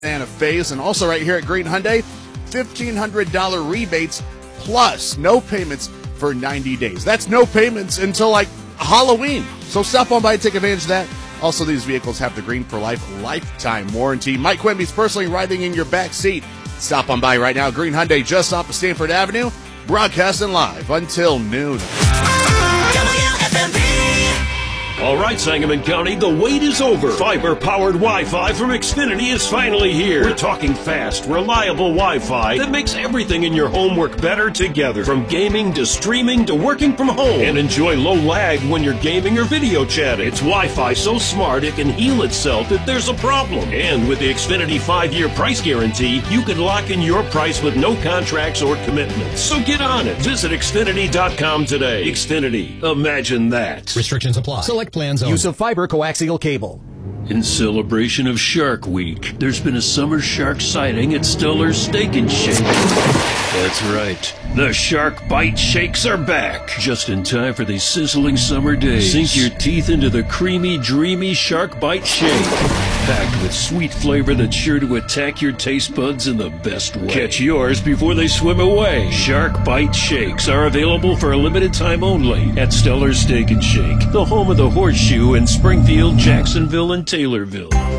and a phase. And also right here at Green Hyundai, $1,500 rebates plus no payments for 90 days. That's no payments until like Halloween. So stop on by and take advantage of that. Also, these vehicles have the Green for Life lifetime warranty. Mike Quimby's personally riding in your back seat. Stop on by right now. Green Hyundai just off of Stanford Avenue. Broadcasting live until noon. All right, Sangamon County, the wait is over. Fiber-powered Wi-Fi from Xfinity is finally here. We're talking fast, reliable Wi-Fi that makes everything in your home work better together. From gaming to streaming to working from home. And enjoy low lag when you're gaming or video chatting. It's Wi-Fi so smart it can heal itself if there's a problem. And with the Xfinity 5-year price guarantee, you can lock in your price with no contracts or commitments. So get on it. Visit Xfinity.com today. Xfinity. Imagine that. Restrictions apply. Select plans only. Use of fiber coaxial cable. In celebration of Shark Week, there's been a summer shark sighting at Stellar's Steak and Shake. That's right. The Shark Bite Shakes are back. Just in time for these sizzling summer days. Sink your teeth into the creamy, dreamy Shark Bite Shake. Packed with sweet flavor that's sure to attack your taste buds in the best way. Catch yours before they swim away. Shark Bite Shakes are available for a limited time only at Stellar's Steak and Shake, the home of the Horseshoe in Springfield, Jacksonville, and Taylorville.